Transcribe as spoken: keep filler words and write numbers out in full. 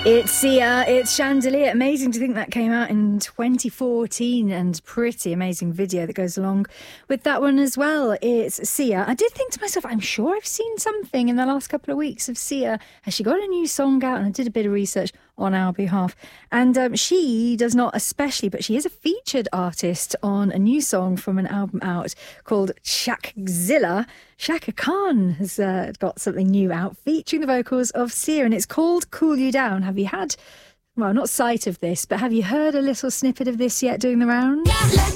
It's Sia, it's Chandelier. Amazing to think that came out in twenty fourteen, and pretty amazing video that goes along with that one as well. It's Sia. I did think to myself, I'm sure I've seen something in the last couple of weeks of Sia. Has she got a new song out? And I did a bit of research on our behalf. And um, she does not especially, but she is a featured artist on a new song from an album out called Shakzilla. Shaka Khan has uh, got something new out featuring the vocals of Sia, and it's called Cool You Down. Have you had, well, not sight of this, but have you heard a little snippet of this yet doing the rounds?